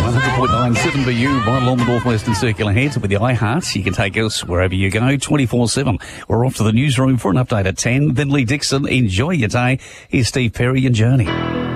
100.9 7BU, right along the Northwestern Circular Heads with the iHeart. You can take us wherever you go, 24/7. We're off to the newsroom for an update at 10. Then Lee Dixon, enjoy your day. Here's Steve Perry and Journey.